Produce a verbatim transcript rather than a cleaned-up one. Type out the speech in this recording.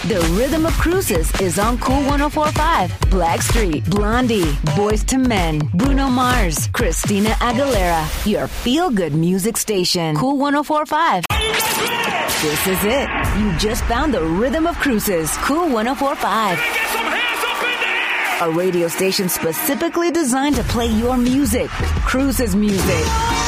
The Rhythm of Cruises is on Cool one oh four point five. Blackstreet, Blondie, Boys to Men, Bruno Mars, Christina Aguilera. Your feel-good music station. Cool one oh four point five. This is it. You just found the Rhythm of Cruises. Cool one oh four point five. A radio station specifically designed to play your music. Cruises music.